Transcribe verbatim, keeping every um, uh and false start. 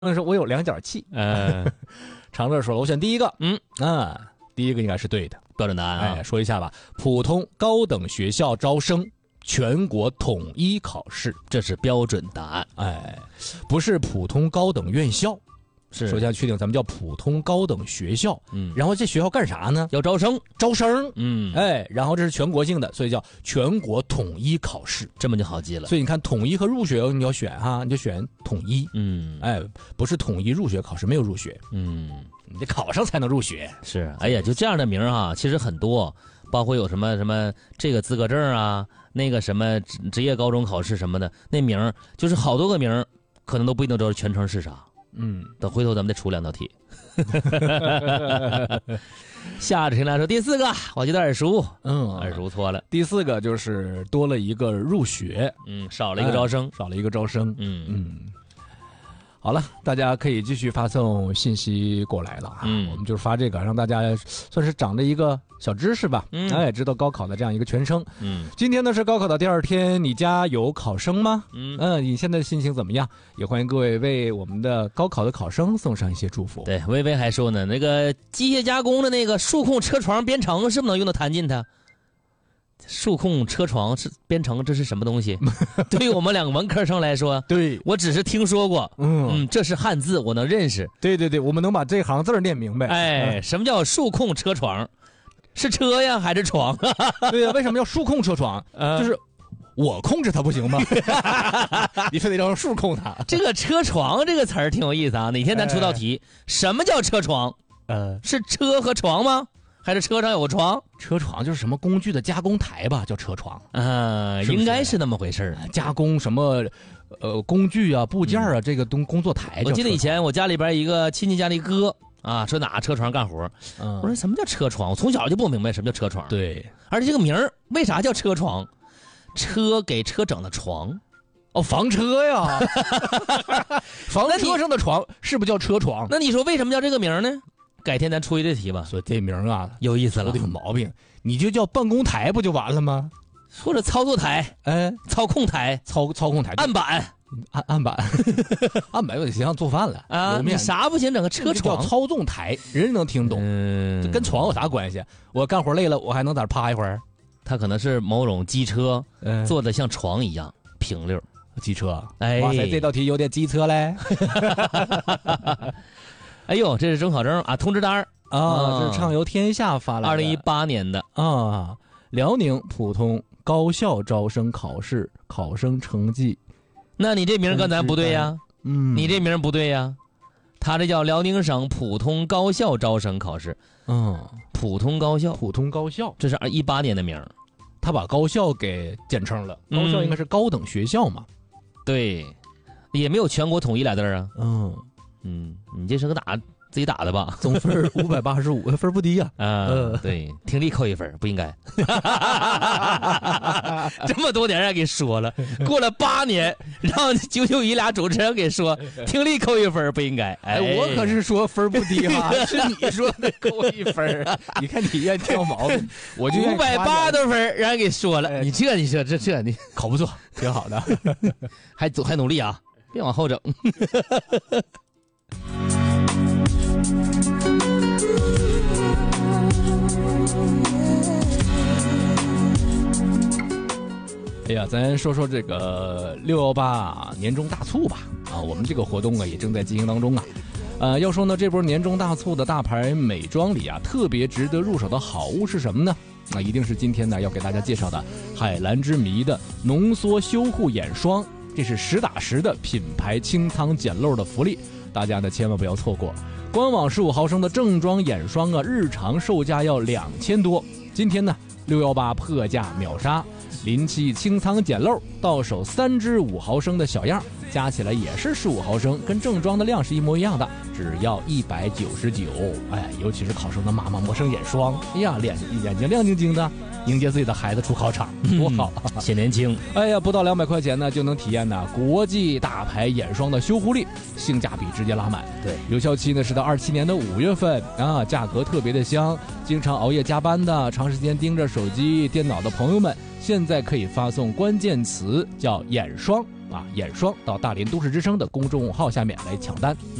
那是我有量角器。 呃， 长乐说了，我选第一个。 嗯啊，第一个应该是对的。 标准答案啊。 哎，说一下吧，普通高等学校招生全国统一考试， 这是标准答案。 哎，不是普通高等院校。 是， 首先要确定咱们叫普通高等学校， 嗯， 然后这学校干啥呢？ 要招生， 招生， 嗯， 哎，然后这是全国性的，所以叫全国统一考试， 这么就好记了。 所以你看统一和入学你要选哈，你就选统一， 嗯， 哎，不是统一入学考试，没有入学， 嗯， 你得考上才能入学。 是，哎呀，就这样的名儿哈，其实很多，包括有什么什么这个资格证啊，那个什么职职业高中考试什么的，那名儿就是好多个名儿，可能都不一定知道全称是啥。 嗯， 等回头咱们再出两道题。下着听来说第四个，我觉得耳熟， 嗯， 耳熟错了。 第四个就是多了一个入学， 嗯，少了一个招生， 哎、少了一个招生。 嗯嗯，好了，大家可以继续发送信息过来了啊。 嗯， 我们就是发这个，让大家算是长着一个小知识吧。 嗯， 哎，知道高考的这样一个全称。 嗯， 今天呢是高考的第二天，你家有考生吗？ 嗯嗯，你现在的心情怎么样？也欢迎各位为我们的高考的考生送上一些祝福。 对，微微还说呢，那个机械加工的那个数控车床编程是不是能用到弹进它？数控车床是编程，这是什么东西？对于我们两个文科生来说， 对我只是听说过。 嗯嗯，这是汉字，我能认识。 对对对，我们能把这行字念明白。 哎，什么叫数控车床？是车呀还是床啊？ 对呀，为什么叫数控车床？ 呃、 就是我控制它不行吗？你非得让数控它。 这个车床这个词儿挺有意思啊，哪天咱出道题，哎、什么叫车床？ 呃， 是车和床吗？还是车上有个床？ 车床就是什么工具的加工台吧，叫车床。 啊、呃，应该是那么回事儿。 加工什么，呃，工具啊、部件啊，嗯、这个东工作台。 我记得以前我家里边一个亲戚家的哥啊，说拿车床干活，嗯、我说什么叫车床？我从小就不明白什么叫车床。 对， 而且这个名儿为啥叫车床？车给车整的床。 哦，房车呀，房车上的床是不是叫车床？ 那你说为什么叫这个名呢？改天咱出一这题吧。 所以这名啊有意思了， 有点毛病，你就叫办公台不就完了吗？ 或者操作台， 哎， 操控台， 操操控台， 案板， 案案板，案板有点像做饭了啊！你啥不行，整个车床操纵台，人人能听懂。 嗯， 跟床有啥关系？我干活累了，我还能在这趴一会儿。 它可能是某种机车， 嗯、 做的像床一样平溜。 机车， 哎， 哇塞，这道题有点机车嘞。 哎呦，这是准考证啊，通知单啊，这是畅游天下发来的， 二零一八年的啊。辽宁普通高校招生考试考生成绩， 那你这名刚才不对呀？ 嗯， 你这名不对呀，他这叫辽宁省普通高校招生考试。 嗯， 普通高校， 普通高校， 这是一八年的名， 他把高校给简称了。高校应该是高等学校嘛？ 嗯、对，也没有全国统一俩字啊。 嗯嗯，你这是个打自己打的吧？ 总分五百八十五，分不低呀、 啊。啊、呃，对，听力扣一分，不应该。这么多年让给说了，过了八年，让九九一俩主持人给说，听力扣一分，不应该。哎， 哎我可是说分不低哈，是你说的扣一分。你看你愿意挑毛病，我就五百八多分，让人给说了。哎、你这你这这这你考不错，挺好的， 还走还努力啊，别往后整。 哎呀，咱说说这个六幺八年终大促吧。啊，我们这个活动啊也正在进行当中啊。呃，要说呢，这波年终大促的大牌美妆里啊，特别值得入手的好物是什么呢？那一定是今天呢要给大家介绍的海蓝之谜的浓缩修护眼霜，这是实打实的品牌清仓捡漏的福利，大家呢千万不要错过。官网十五毫升的正装眼霜啊，日常售价要两千多，今天呢六幺八破价秒杀。临期清仓捡漏，到手三支五毫升的小样，加起来也是十五毫升，跟正装的量是一模一样的，只要一百九十九。哎，尤其是考生的妈妈抹上眼霜，哎呀，脸眼睛亮晶晶的，迎接自己的孩子出考场，多好！ 嗯、显年轻。 哎呀，不到两百块钱呢，就能体验呢国际大牌眼霜的修护力，性价比直接拉满。 对， 有效期呢是到二七年的五月份啊，价格特别的香。经常熬夜加班的、长时间盯着手机、电脑的朋友们。现在可以发送关键词叫眼霜啊眼霜到大连都市之声的公众号下面来抢单。